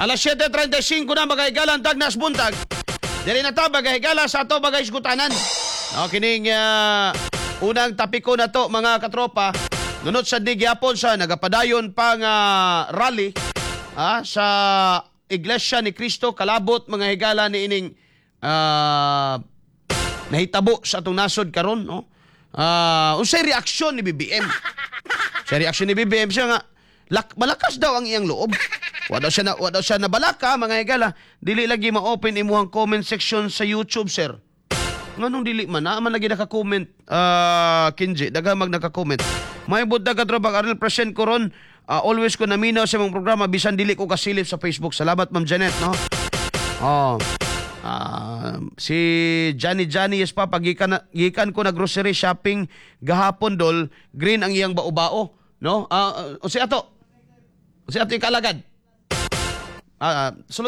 Alas 7:35 na magahigala ang tagnas buntag. Dili na ta magahigala sa ato bagay isgutanan. Kining unang tapiko na to mga katropa. Ngunot sa digyapon sa nagapadayon pang rally sa Iglesia ni Cristo kalabot mga higala ni ining nahitabo sa atong nasod karon, no? Unsay reaksyon ni BBM? Sa reaksyon ni BBM siya nga malakas daw ang iyang loob. Wa daw siya na balaka mga higala. Dili lagi ma-open imuhang comment section sa YouTube, sir. Nganong dili man lagi naka-comment Kinji, daghang naka-comment. May budda ka trabag Arnel present ko ron. Always ko naminaw sa mga programa bisan dili ko kasilip sa Facebook. Salamat Ma'am Janet, no? Si Johnny yes pa gikan ko na grocery shopping gahapon dol, green ang iyang bao-bao, no? Si ato yung kalagad. Sulod.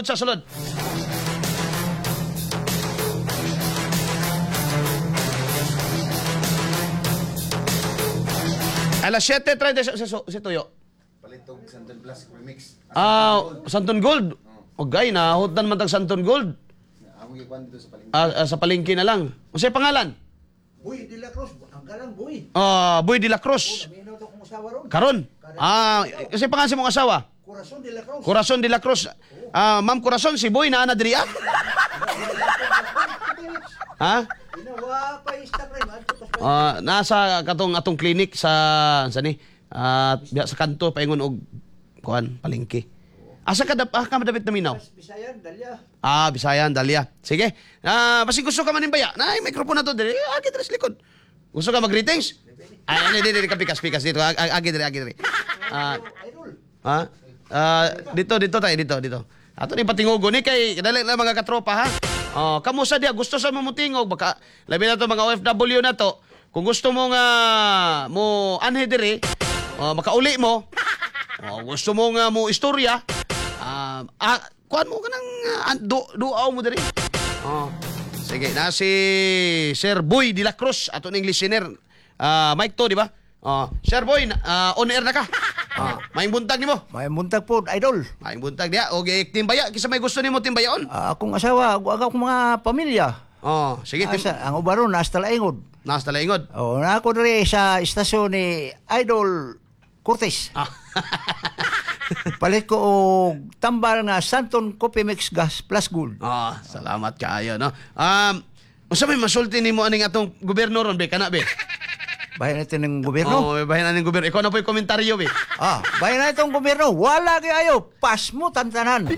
Alas 7:30 si Tuyo. Palitog Santon Plus Remix. Santon Gold. Okay, nahutan man tag Santon Gold. Amo gikan dito sa palengke. Sa palengke na lang. Unsay pangalan? Boy de la Cruz, ang galang Boy. Boy de la Cruz. Naminaw to kong asawa ron. Karon. Unsay pangalan sa mong asawa? Corazon de la Cruz. Corazon de la Cruz. Ma'am Corazon, si Boy na diri ah. Ha? Inawa pa Instagram. Nasa atong clinic sa ni sa kanto paingon og kuan palengke. Asa ka madapit na minaw? Bisayan, Dalya. Bisayan, Dalia. Sige. Basi gusto ka manimbaya. Na microphone na to diri. Agi diri sa likod. Gusto ka mag-greetings? Dili ka pikas dito. Agi diri. Dito tayo. Ato ni patingugo ni kay dali na mga katropa ha. Kamusta dia gusto sa mamutingog baka labi na to mga OFW na to. Kung gusto mo nga mo anhe diri, makauli mo. Gusto mo nga mo istorya, kuan mo kanang duaw mo diri. Sige, na si Sir Boy de la Cruz ato ning listener. Mike to, di ba? Sir Boy, on air na ka. Maing buntag nimo. May muntag po, idol. Maing buntag dia. Okay, timbaya. Kisa may gusto nimo timbayaon? Akong asawa, akong mga pamilya. Sige. Ang ubaron, nasta laingod. Nasa talaingod. Na ako diri sa istasyon ni Idol Cortez. Palit ko og tambal nga Santon Coffee Mix Gas Plus Gold. Salamat kaayo, no? Unsa may masulti nimo aning atong gobyerno ron be kana be? Bayan natin ng gobyerno. Bayan aning gobyerno. Ikaw na po yung komentaryo be. Bayan na itong gobyerno. Wala kayo. Pas mo tantanan.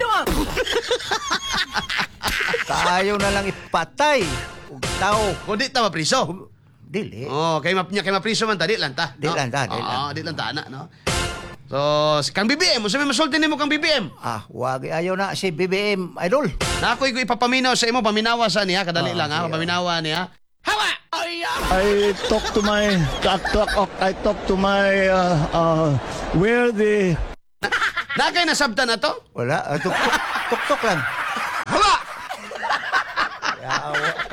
Tayo na lang ipatay. Ug tao. Kundi ta mapriso. Dili. Kay mapriso man ta, di lang ta. Di lang ta. Di lang ta na, no? So, si Kang BBM, unsa may masulti nimo Kang BBM? Wag ayaw na si BBM, idol. Na ako'y ko ipapaminaw sa imo, paminawa sa niya, kadali lang ha, paminawa niya. Hawa! I talk to my where the Nakay nasabtan na to? Wala, tuk-tuk lang. Hawa! Yawa ka.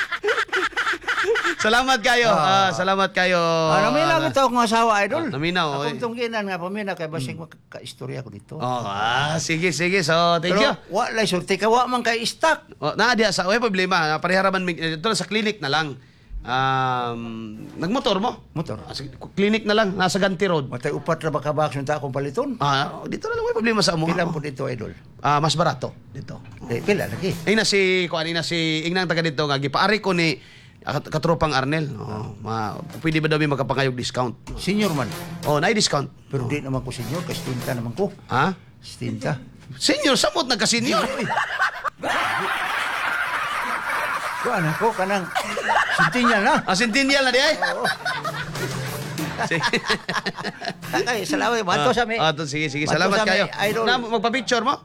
Salamat kayo. Naminaw ito akong asawa, idol. Naminaw. Akong tungginan nga paminaw kay basig maka-istorya ko dito. Sige. So, thank you. Pero wala sulti ka, wa man kay stock. Diya sa problema, pareharaman dito sa clinic na lang. Nagmotor mo? Motor. Clinic na lang, nasa Ganti Road. Matay upat na baka baksun ta akong paliton. Dito na lang may problema sa mo. Pila po dito, idol? Mas barato dito. Pila lagi. Ingnan si Ingnang taga dito nga gipaari ko ni katropang Arnel. Pwede ba daw may magkapangayog discount? Senior man. Naay discount. Pero di naman ko senior, kay stinta naman ko. Stinta. Senior, samot nagka-senior. Kuan ako kanang sintinya na. Centennial na di ay? Oo. Kay salamat bato sa mi. Sige. Bato Salamat sa kayo. may idol. Magpa-picture mo?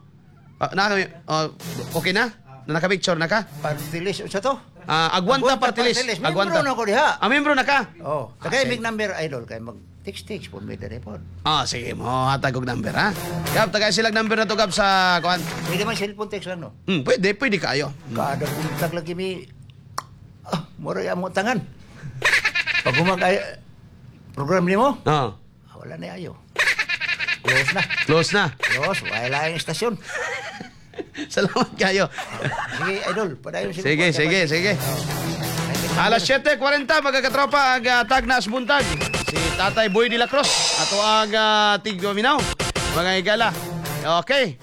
Okay na? Nakapicture na ka? Partilis sa to. Agwanta Partilis. Membro na ko diha. Membro na ka? Kay mig number idol kay mag text pon may dere pon. Sige mo. Hatag og number ha. Gab tagay silang number na to gab sa kuan. Pwede man cellphone text lang no. Pwede kayo. Kada buntag lagi mi. Mura ya mo tangan. Pag program nimo? Wala na ayo. Close na. Close na. Close. Wala yung istasyon. Salamat kayo. Sige, idol. Padayon Sige. Alas 7:40 magkakatropa ang tagnas buntag. Si Tatay Boy de la Cruz ato ang tigdominaw. Mga higala. Okay.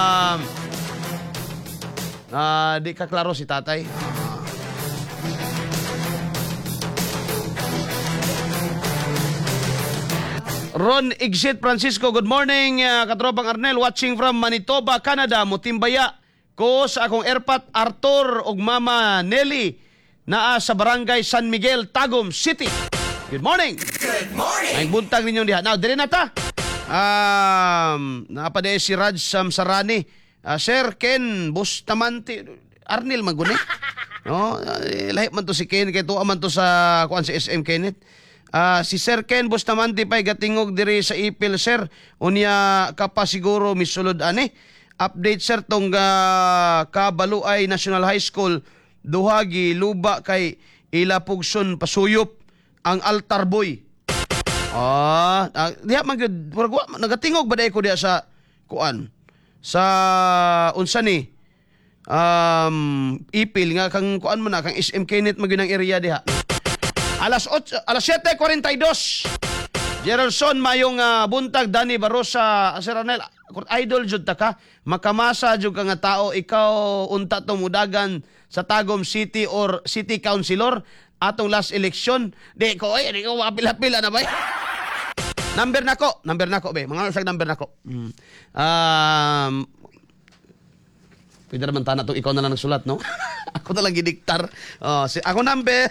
Di ka klaro si Tatay. Ron Exit Francisco, good morning. Katropang Arnel, watching from Manitoba, Canada. Mutimbaya ko sa akong airpat Arthur ug Mama Nelly naa sa barangay San Miguel, Tagum City. Good morning. Good morning. Ay buntag ninyo diha. Now, dili na ta. Napade si Raj Samsarani. Sir Ken Bustamante Arnel maguni. No, lahi man to si Ken kay tuwa man to sa kuan si SM Kenneth. Si Sir Ken Bustamante pa'y gatingog diri sa ipil, sir. Unya ka pa siguro misulod ani. Update, sir, tong Kabaluay National High School. Duhagi, luba kay Ilapugson pasuyop ang altar boy. Diha nagatingog ba day ko diha sa kuan? Sa unsa ni? Ipil nga kang kuan mo na kang SM Kenneth maginang area diha. Alas 7:42. Geraldson mayong buntag Danny Barosa Sir Arnel, idol jud ta ka, makamasa jud ka nga tao ikaw unta to mudagan sa Tagum City or City Councilor atong last election. Di ko mapila-pila na ba? Number nako be. Mga usag number nako. Pwede naman tana to ikaw na lang nagsulat, no? Ako na lang gidiktar. Ako number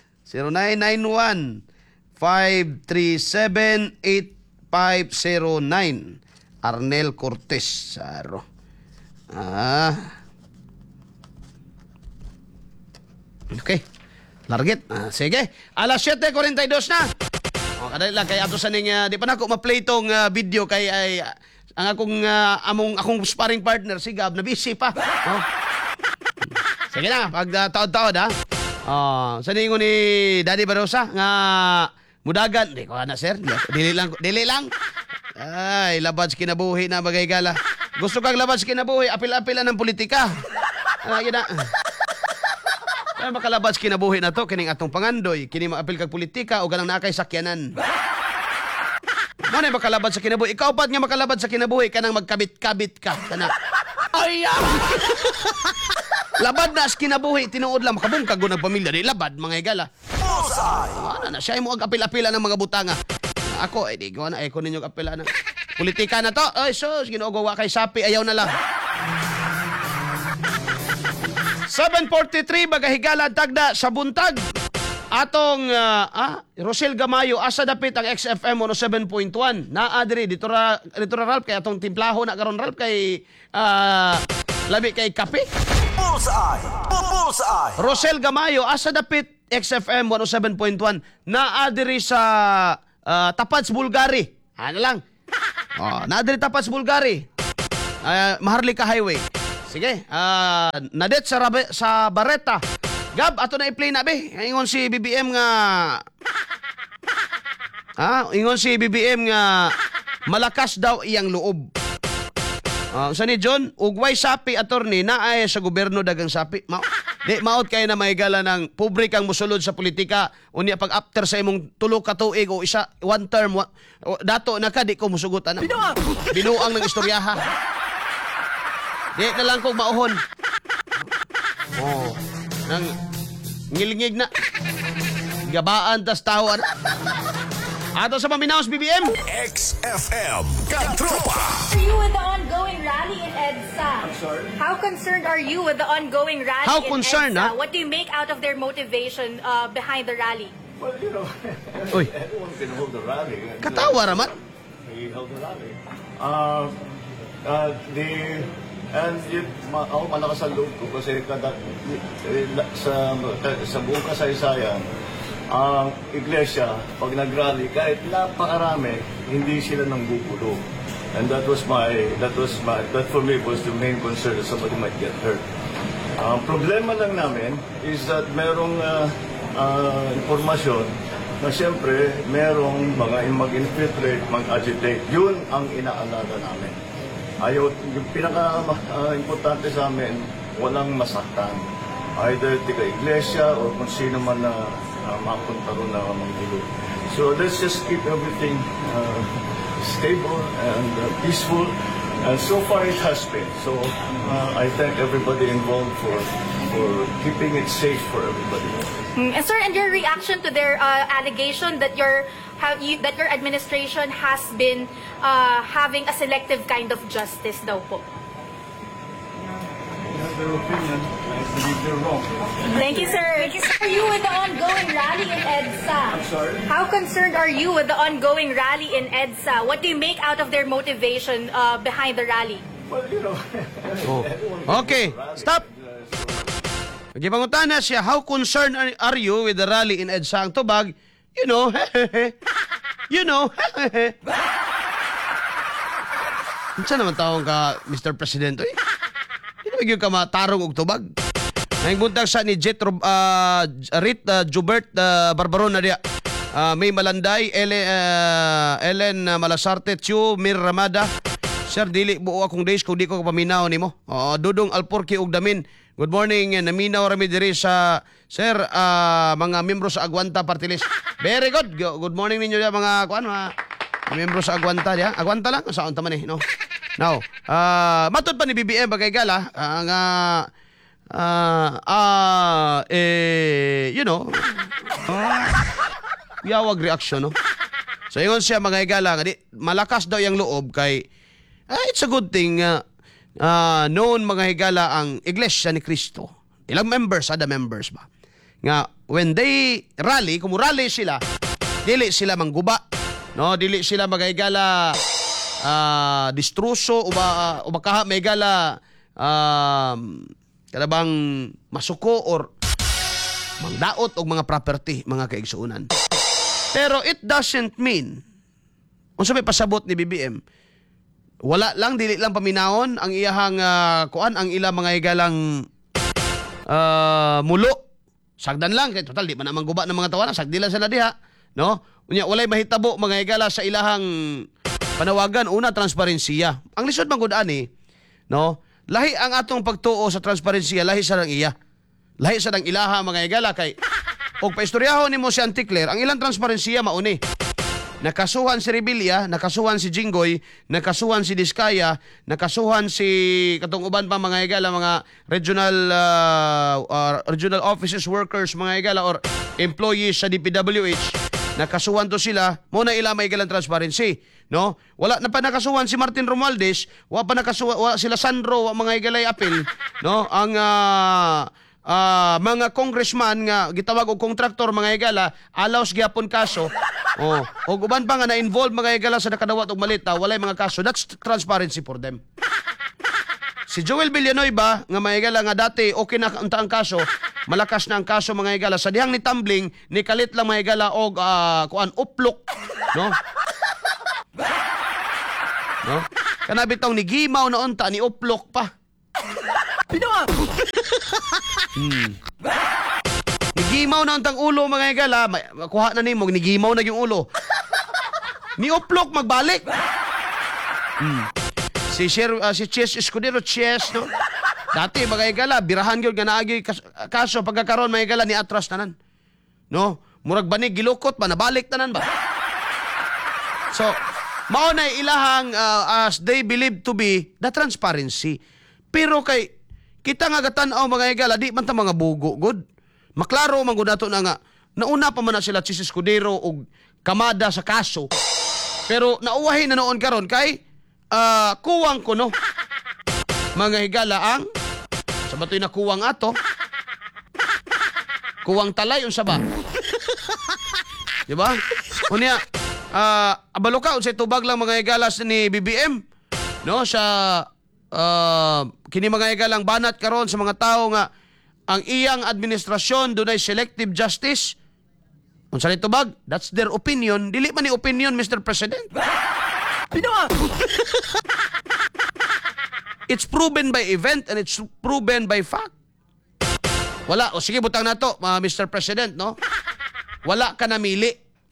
0991-537-8509. Arnel Cortez. Saro. Okay. Largit. Sige. Alas 7:42 na. Kadali lang kay ato sa ning di pa nako ma-play tong video kay ay ang akong sparring partner si Gab na busy pa. Sige na, pag taod-taod ha. Sa ningon ni Daddy Barosa nga mudagan, di ko na sir. Dili lang. Ay, labad sa kinabuhi na bagay gala. Gusto kang labad sa kinabuhi, apil-apilan ng politika. Yun na. Ay, makalabad sa kinabuhi na to, kining atong pangandoy, kini maapil kag politika o ganang nakay sakyanan. Mo na makalabad sa kinabuhi. Ikaw pat nga makalabad sa kinabuhi kanang magkabit-kabit ka. Kana. Ay! Labad na as kinabuhi, tinuod lang makabungkag ng pamilya. Di labad, mga higala. Ano na, siya mo ang apil-apila ng mga butanga. Ako, di ko na, ko ninyo apila na. Politika na to. Ay, sus, ginagawa kay Sapi, ayaw na lang. 7:43, bagahigala tagda sa buntag. Atong, Rosel Gamayo, asa dapit ang XFM 107.1. Naadri, dito ra Ralph, kay atong timplaho na karon Ralph, kay, labi kay kape. Bullseye. Rosel Gamayo, asa dapit XFM 107.1. Naadiri sa Tapads Bulgari. Ano lang. Naadiri Tapads Bulgari. Maharlika Highway. Sige. Nadet sa Bareta. Gab, ato na i-play na be. Ingon si BBM nga malakas daw iyang loob. Sa ni John, ugway sapi attorney na ay sa gobyerno dagang sapi. Di maot kayo na mahigala ng pobre kang musulod sa politika. Unya pag after sa imong tulo ka tuig o isa one term dato na ka di ko musugutan. Binuang ng istoryaha. Di na lang kog mauhon. Nang ngilingig na. Gabaan tas tawon. Ato sa paminaos BBM. XFM Katropa. Are you with the ongoing rally in EDSA? I'm sorry? How concerned are you with the ongoing rally How in concerned, EDSA? ha? What do you make out of their motivation behind the rally? Well, Uy, everyone can hold the rally. katawa raman. He held the rally. Ako malakas ang loob ko kasi sa buong kasaysayan, ang iglesia, pag nag-rally, kahit napakarami, hindi sila nanggugulo. And that for me was the main concern that somebody might get hurt. Ang problema lang namin is that merong informasyon na siyempre merong mga mag-infiltrate, mag-agitate. Yun ang inaalala namin. Ayaw, yung pinaka-importante sa amin, walang masaktan. Either tiga-iglesia o kung sino man na mapunta ron na manggulo. So let's just keep everything stable and peaceful. And so far it has been. So I thank everybody involved for keeping it safe for everybody. Sir, and your reaction to their allegation that that your administration has been having a selective kind of justice daw po? Their opinion, I believe they're wrong. Thank you, sir. Are you with the ongoing rally in EDSA? I'm sorry? How concerned are you with the ongoing rally in EDSA? What do you make out of their motivation behind the rally? Well, you know. Okay, stop. Nagipangutan na siya, how concerned are you with the rally in EDSA? Ang tubag, you know, you know, Unsa naman taong ka, Mr. President? Uy, hindi ka matarong og tubag. Nangbuntag sa ni Rit Jubert Barbaron na diya. May Malanday, Ellen Malasarte, Chu Mir Ramada. Sir, dili buo akong days kung di ko paminaw nimo. Dudong Alporki og Damin. Good morning, naminaw rami diri sa sir, mga miyembro sa Aguanta Party List. Very good. Good morning ninyo ya mga kuan, mga miyembro sa Aguanta dia. Aguanta lang sa unta man no. Now, matod pa ni BBM bagay gala nga you know, yawag reaction no. So ingon siya mga igala nga di malakas daw yang loob kay it's a good thing noon mga higala ang Iglesia ni Cristo. Ilang members, ada members ba? Nga when they rally, kung rally sila, dili sila mangguba, no? Dili sila mga higala distruso o baka may higala kalabang masuko or mangdaot og mga property, mga kaigsuunan. Pero it doesn't mean unsa may pasabot ni BBM wala lang, dili lang paminahon ang iyahang kuan, ang ila mga igalang mulo. Sagdan lang kay total di man naman guba ng mga tawanan, sagdi lang sila diha, no? Unya walay mahitabo mga igala sa ilahang panawagan. Una, transparensiya. Ang lisod man gud ani, no? Lahi ang atong pagtuo sa transparensiya, lahi sa nang iya. Lahi sa nang ilaha mga igala kay og paistoryahon nimo si Anticler, ang ilang transparensiya mauni. Nakasuhan si Rebilla, nakasuhan si Jinggoy, nakasuhan si Diskaya, nakasuhan si katong uban pa mga igala, mga regional offices workers mga igala or employees sa DPWH. Nakasuhan to sila, mo na ila may igalang transparency, no? Wala na pa nakasuhan si Martin Romualdez, wala pa nakasuhan wala sila Sandro, wala mga igalay apil, no? Ang mga congressman nga gitawag og kontraktor mga igala alaws gyapon kaso og uban pa nga na-involve mga igala sa nakadawat og malita walay mga kaso. That's transparency for them. Si Joel Villanueva nga mga igala nga dati okay na ang kaso, malakas na ang kaso mga igala sa dihang ni tumbling ni kalit lang mga igala og kuan uplok, no? No? Kana bitong ni gimaw na unta ni uplok pa. Nigimaw na untang ulo mga igala, kuha na nimo nigimaw na yung ulo. Ni uplok magbalik. Si Chess Escudero Chess, no? Dati mga igala birahan gyud nga naagi kaso pagkakaron mga igala ni atras tanan. No? Murag banig gilukot ba nabalik tanan ba? So, mao na ilahang as they believe to be the transparency. Pero kay kita nga gatan-aw mga igala, di man ta mga bugo, good. Maklaro man gud nato na nga, nauna pa man na sila Chis Escudero og Kamada sa kaso. Pero nauwahin na noon karon kay kuwang ko no. Mga higala ang sa batoy na kuwang ato. Kuwang talay unsa ba? Di ba? Unya abalo ka unsay tubag lang mga higala ni BBM, no, sa kini mga igalang banat karon sa mga tao nga ang iyang administrasyon dunay selective justice. Unsa nito bag? That's their opinion. Dili man ni opinion, Mr. President. It's proven by event and it's proven by fact. Wala, o sige butang nato, Mr. President, no? Wala ka namili.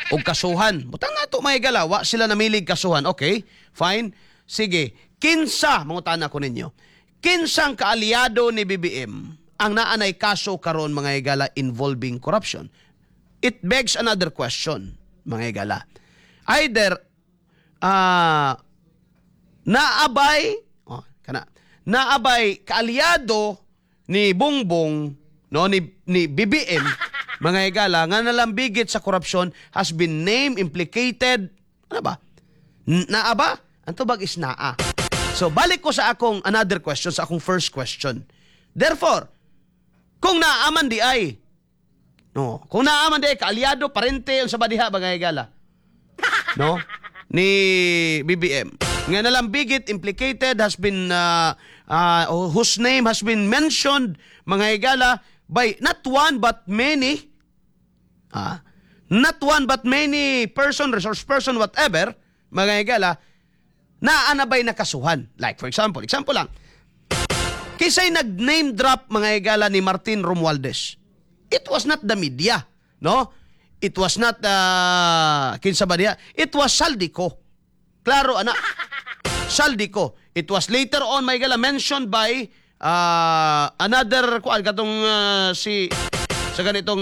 og kasuhan. Butang na to mga higala, wa sila namilig kasuhan. Okay, fine. Sige, kinsa, mangutana ko ninyo, kinsang kaalyado ni BBM ang naanay kaso karon mga higala involving corruption? It begs another question, mga higala. Either naabay kaalyado ni Bongbong, no, ni BBM, mga higala, nga nalambigit sa corruption, has been named, implicated, ano ba? Naaba? Ang tubag is naa. So, balik ko sa akong another question, sa akong first question. Therefore, kung naaman di ay, no, kung naaman di ay, kaalyado, parente, ang sabadiha, mga higala, no, ni BBM, nga nalambigit, implicated, has been, whose name has been mentioned, mga higala, by not one but many, person, resource person, whatever, mga higala, naanabay na kasuhan. Like, for example lang, kisay nag-name drop, mga higala, ni Martin Romualdez. It was not the media, no? It was not, kinsa ba niya? It was Saldico. Klaro, anak. Saldico. It was later on, mga higala, mentioned by another, sa ganitong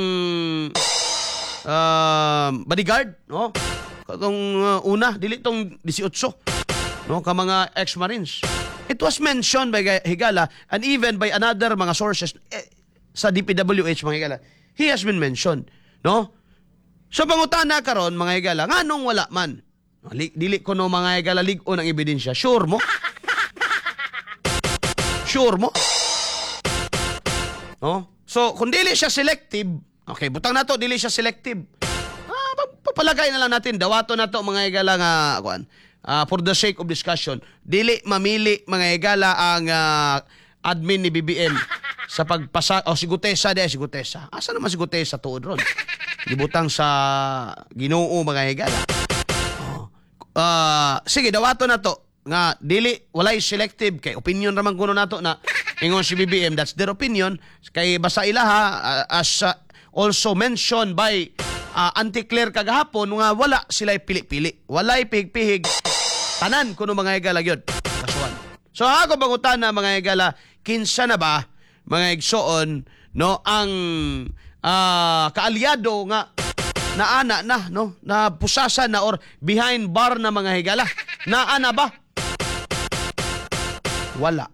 bodyguard, no? Katong una, dili tong 18, no? Ka mga ex-marines. It was mentioned by higala and even by another mga sources sa DPWH, mga higala. He has been mentioned, no? So pangutana karon, mga higala, nganong wala man? Dili ko no, mga higala, lig-on ang ebidensya. Sure mo? Sure mo? No? So kung dili siya selective, okay, butang nato dili siya selective. Papalagay na lang natin, dawato na to, mga higala, nga for the sake of discussion, dili mamili, mga higala, ang admin ni BBM sa pagpasa, si Gutesa, asa naman si Gutesa tuod ron? Gibutang sa Ginoo, mga higala. Sige, dawato na to, nga dili, walay selective, kay opinion raman kuno nato na ingon si BBM, that's their opinion, kay basa ilaha, as also mentioned by Anti-Claire kagahapon, nga wala sila'y pili-pili. Wala'y pihig-pihig. Tanan kuno, mga higala, yun. Kasuhan. So ako pangutana, mga higala, kinsa na ba, mga igsoon, no, ang kaalyado nga naana na, no, na pusasa na or behind bar na, mga higala? Naana ba? Wala.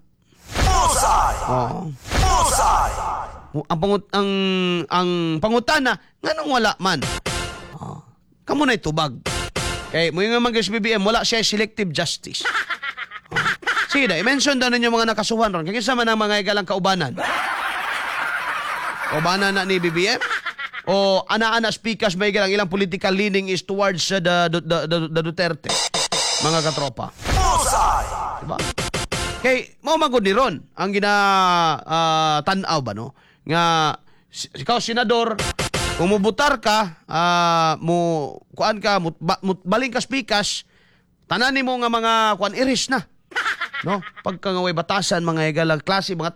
Ang pangutana, nganong wala man? Kamo na itubag. Kay mo yung mga BBM, wala siya selective justice. Sige na, i-mention na ninyo mga nakasuhan ron. Kaya sama ng mga higalang kaubanan. Kaubanan na ni BBM? O ana-ana speakers ba higalang ilang political leaning is towards the Duterte? Mga katropa. Diba? Kay, mau magod ni Ron, ang tanaw ba, no? Nga, ikaw, senador, kung mubutar ka, baling ka speakers, tananin mo nga mga iris na. No? Pagka nga way batasan, mga higala, klase, mga